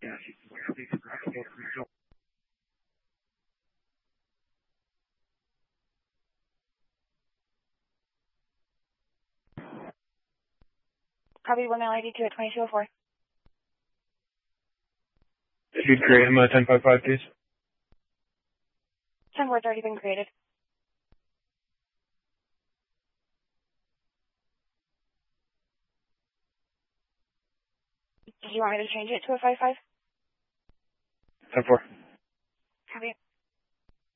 Copy 1 ID 2 at 2204. If you'd create him 1055, please. 10-4's already been created. Did you want me to change it to a 5-5? 10-4. Copy.